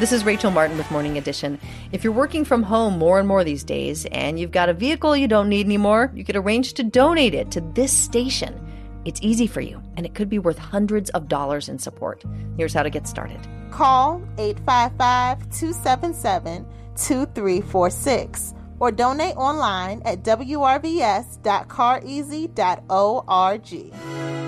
This is Rachel Martin with Morning Edition. If you're working from home more and more these days and you've got a vehicle you don't need anymore, you could arrange to donate it to this station. It's easy for you, and it could be worth hundreds of dollars in support. Here's how to get started. Call 855-277-2346 or donate online at wrvs.careasy.org.